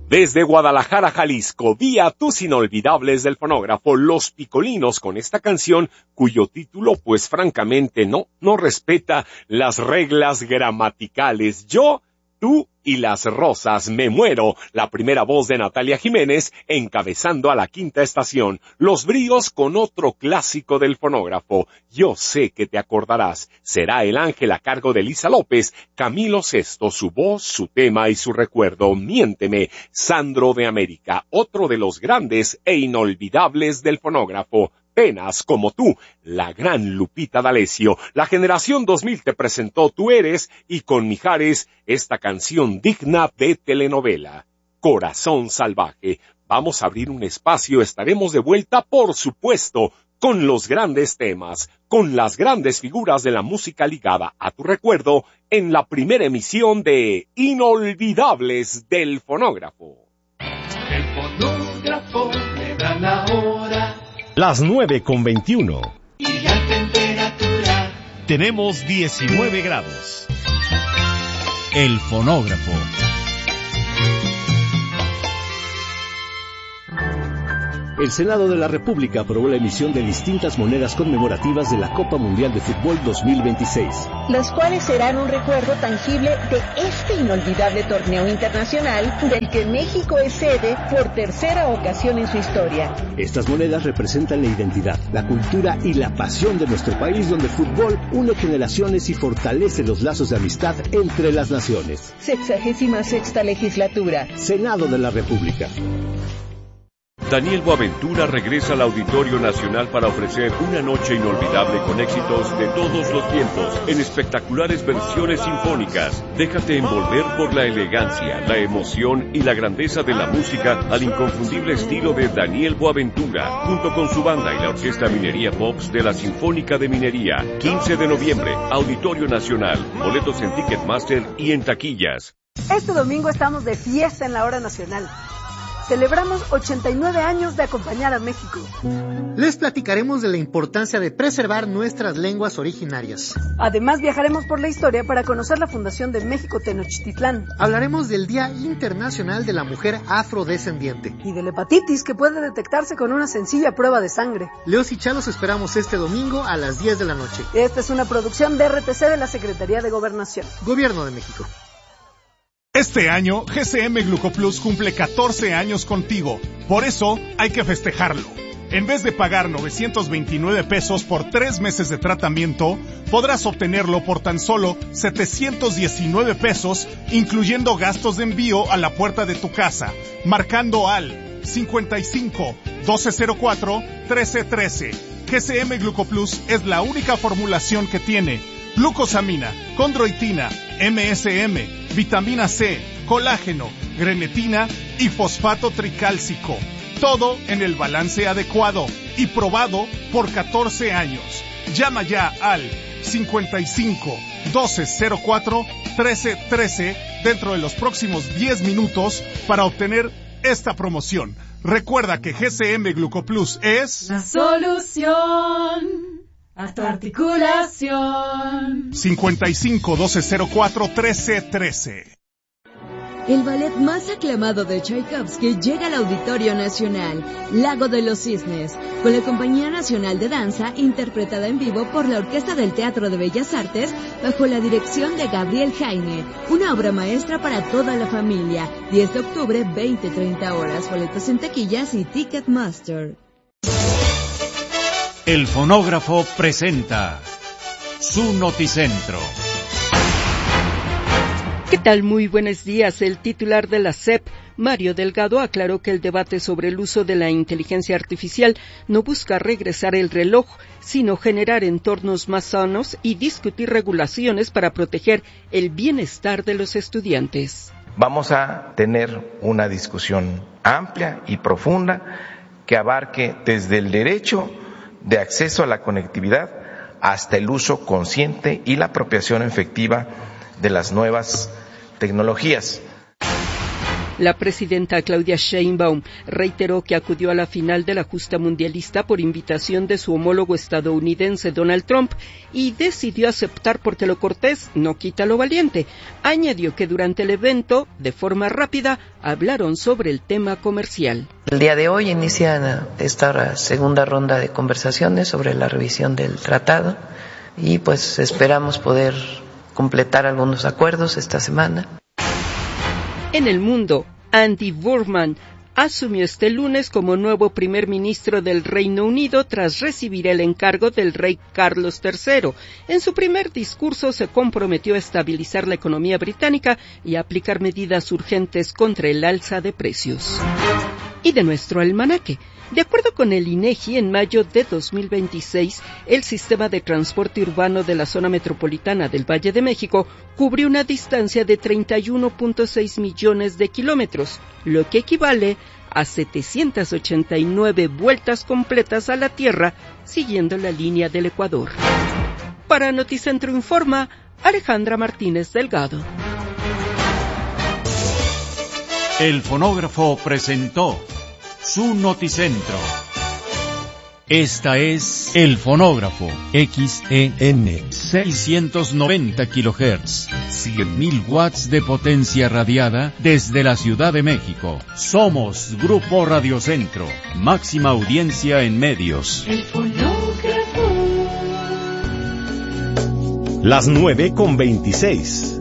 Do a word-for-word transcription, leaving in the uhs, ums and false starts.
Desde Guadalajara, Jalisco, vía tus inolvidables del fonógrafo, Los Picolinos, con esta canción, cuyo título, pues francamente no, no respeta las reglas gramaticales. Yo, tú y las rosas, me muero. La primera voz de Natalia Jiménez, encabezando a la quinta estación. Los Bríos con otro clásico del fonógrafo. Yo sé que te acordarás. Será El Ángel a cargo de Elisa López. Camilo Sesto, su voz, su tema y su recuerdo. Miénteme, Sandro de América, otro de los grandes e inolvidables del fonógrafo. Penas como tú, la gran Lupita D'Alessio. La generación dos mil te presentó Tú Eres, y con Mijares, esta canción digna de telenovela. Corazón Salvaje. Vamos a abrir un espacio, estaremos de vuelta, por supuesto, con los grandes temas, con las grandes figuras de la música ligada a tu recuerdo, en la primera emisión de Inolvidables del Fonógrafo. El fonógrafo le da la hora. Las nueve con veintiuno. Y la temperatura. Tenemos diecinueve grados. El fonógrafo. El Senado de la República aprobó la emisión de distintas monedas conmemorativas de la Copa Mundial de Fútbol dos mil veintiséis. Las cuales serán un recuerdo tangible de este inolvidable torneo internacional del que México es sede por tercera ocasión en su historia. Estas monedas representan la identidad, la cultura y la pasión de nuestro país, donde el fútbol une generaciones y fortalece los lazos de amistad entre las naciones. Sexagésima sexta legislatura. Senado de la República. Daniel Boaventura regresa al Auditorio Nacional para ofrecer una noche inolvidable con éxitos de todos los tiempos, en espectaculares versiones sinfónicas. Déjate envolver por la elegancia, la emoción y la grandeza de la música al inconfundible estilo de Daniel Boaventura, junto con su banda y la Orquesta Minería Pops de la Sinfónica de Minería. quince de noviembre, Auditorio Nacional. Boletos en Ticketmaster y en taquillas. Este domingo estamos de fiesta en la Hora Nacional. Celebramos ochenta y nueve años de acompañar a México. Les platicaremos de la importancia de preservar nuestras lenguas originarias. Además, viajaremos por la historia para conocer la fundación de México Tenochtitlán. Hablaremos del Día Internacional de la Mujer Afrodescendiente. Y de la hepatitis, que puede detectarse con una sencilla prueba de sangre. Leos y Chalos esperamos este domingo a las diez de la noche. Esta es una producción de R T C de la Secretaría de Gobernación. Gobierno de México. Este año, G C M Glucoplus cumple catorce años contigo. Por eso, hay que festejarlo. En vez de pagar novecientos veintinueve pesos por tres meses de tratamiento, podrás obtenerlo por tan solo setecientos diecinueve pesos, incluyendo gastos de envío a la puerta de tu casa, marcando al cincuenta y cinco, doce cero cuatro, trece trece. G C M Glucoplus es la única formulación que tiene glucosamina, condroitina, M S M, vitamina C, colágeno, grenetina y fosfato tricálcico. Todo en el balance adecuado y probado por catorce años. Llama ya al cincuenta y cinco, doce cero cuatro, trece trece dentro de los próximos diez minutos para obtener esta promoción. Recuerda que G C M Glucoplus es la solución a tu articulación. cincuenta y cinco, doce cero cuatro, trece trece. El ballet más aclamado de Tchaikovsky llega al Auditorio Nacional, Lago de los Cisnes, con la Compañía Nacional de Danza, interpretada en vivo por la Orquesta del Teatro de Bellas Artes, bajo la dirección de Gabriel Jaime. Una obra maestra para toda la familia. diez de octubre, veinte treinta horas. Boletos en taquillas y Ticketmaster. El fonógrafo presenta su noticentro. ¿Qué tal? Muy buenos días. El titular de la S E P, Mario Delgado, aclaró que el debate sobre el uso de la inteligencia artificial no busca regresar el reloj, sino generar entornos más sanos y discutir regulaciones para proteger el bienestar de los estudiantes. Vamos a tener una discusión amplia y profunda que abarque desde el derecho de acceso a la conectividad hasta el uso consciente y la apropiación efectiva de las nuevas tecnologías. La presidenta Claudia Sheinbaum reiteró que acudió a la final de la justa mundialista por invitación de su homólogo estadounidense Donald Trump y decidió aceptar porque lo cortés no quita lo valiente. Añadió que durante el evento, de forma rápida, hablaron sobre el tema comercial. El día de hoy inicia esta segunda ronda de conversaciones sobre la revisión del tratado y pues esperamos poder completar algunos acuerdos esta semana. En el mundo, Andy Burnham asumió este lunes como nuevo primer ministro del Reino Unido tras recibir el encargo del rey Carlos tercero. En su primer discurso se comprometió a estabilizar la economía británica y a aplicar medidas urgentes contra el alza de precios. Y de nuestro almanaque. De acuerdo con el INEGI, en mayo de dos mil veintiséis, el sistema de transporte urbano de la zona metropolitana del Valle de México cubrió una distancia de treinta y uno punto seis millones de kilómetros, lo que equivale a setecientas ochenta y nueve vueltas completas a la Tierra, siguiendo la línea del Ecuador. Para Noticentro Informa, Alejandra Martínez Delgado. El fonógrafo presentó su Noticentro. Esta es El Fonógrafo, X E N, seiscientos noventa kilohertz, cien mil watts de potencia radiada desde la Ciudad de México. Somos Grupo Radiocentro, máxima audiencia en medios. El Fonógrafo. Las nueve con veintiséis.